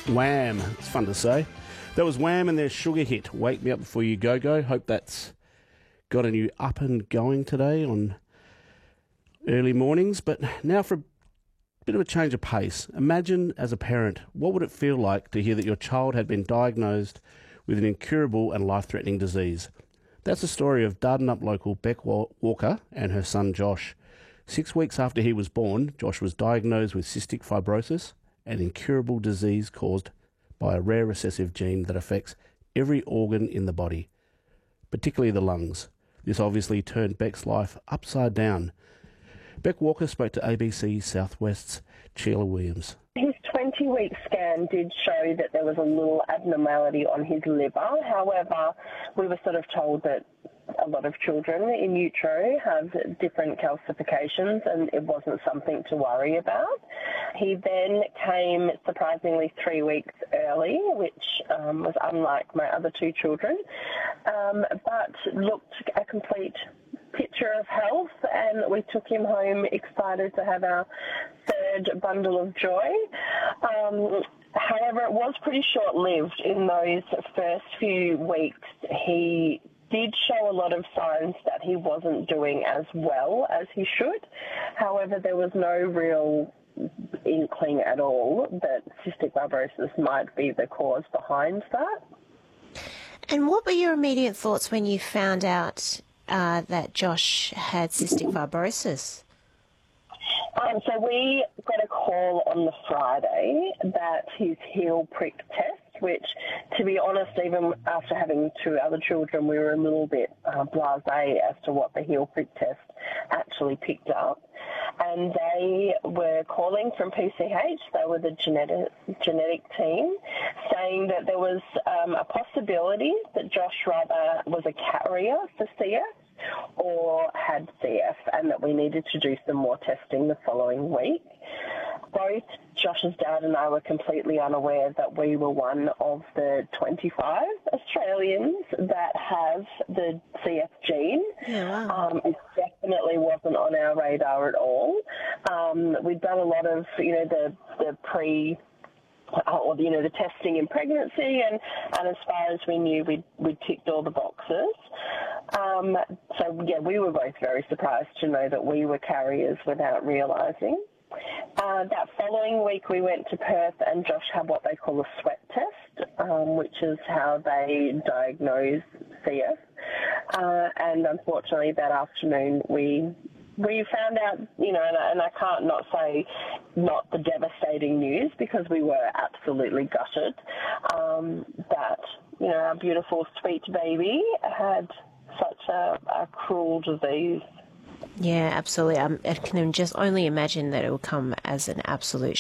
Wham! It's fun to say. That was Wham and their sugar hit, Wake Me Up Before You Go Go. Hope that's gotten you up and going today on early mornings. But now for a bit of a change of pace. Imagine, as a parent, what would it feel like to hear that your child had been diagnosed with an incurable and life-threatening disease? That's the story of Dardanup local Beck Walker and her son Josh. 6 weeks after he was born, Josh was diagnosed with cystic fibrosis, an incurable disease caused by a rare recessive gene that affects every organ in the body, particularly the lungs. This obviously turned Beck's life upside down. Beck Walker spoke to ABC Southwest's Sheila Williams. His 20-week scan did show that there was a little abnormality on his liver. However, we were sort of told that a lot of children in utero have different calcifications and it wasn't something to worry about. He then came surprisingly 3 weeks early, which was unlike my other two children, but looked a complete picture of health, and we took him home excited to have our third bundle of joy. However, it was pretty short-lived. In those first few weeks, he did show a lot of signs that he wasn't doing as well as he should. However, there was no real inkling at all that cystic fibrosis might be the cause behind that. And what were your immediate thoughts when you found out that Josh had cystic fibrosis? So we got a call on the Friday that his heel prick test, which, to be honest, even after having two other children, we were a little bit blasé as to what the heel prick test actually picked up. And they were calling from PCH, they were the genetic team, saying that there was a possibility that Josh rather was a carrier for CF or had CF, and that we needed to do some more testing the following week. Both Josh's dad and I were completely unaware that we were one of the 25 Australians that have the CF gene. Yeah, wow. It definitely wasn't on our radar at all. We'd done a lot of, the testing in pregnancy, and as far as we knew, we'd ticked all the boxes. We were both very surprised to know that we were carriers without realising. That following week, we went to Perth, and Josh had what they call a sweat test, which is how they diagnose CF. And unfortunately, that afternoon, we found out, and I can't not say not the devastating news, because we were absolutely gutted, that, our beautiful, sweet baby had such a cruel disease. Yeah, absolutely. I can just only imagine that it will come as an absolute